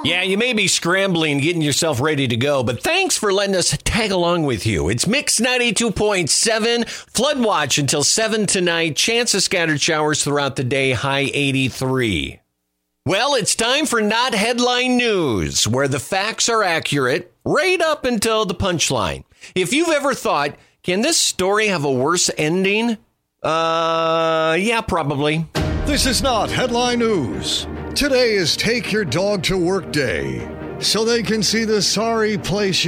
Yeah, you may be scrambling, getting yourself ready to go, but thanks for letting us tag along with you. It's Mix 92.7, flood watch until 7 tonight, chance of scattered showers throughout the day, high 83. Well, it's time for Not Headline News, where the facts are accurate right up until the punchline. If you've ever thought, can this story have a worse ending? Yeah, probably. This is not Headline News. Today is Take Your Dog to Work Day, so they can see the sorry place